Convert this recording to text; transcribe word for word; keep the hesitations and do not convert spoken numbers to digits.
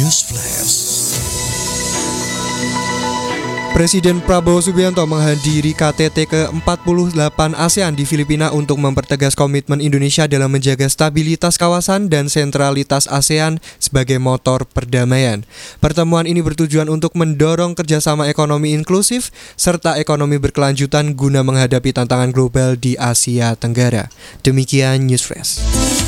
News Flash. Presiden Prabowo Subianto menghadiri K T T ke empat puluh delapan ASEAN di Filipina untuk mempertegas komitmen Indonesia dalam menjaga stabilitas kawasan dan sentralitas ASEAN sebagai motor perdamaian. Pertemuan ini bertujuan untuk mendorong kerjasama ekonomi inklusif serta ekonomi berkelanjutan guna menghadapi tantangan global di Asia Tenggara. Demikian News Flash.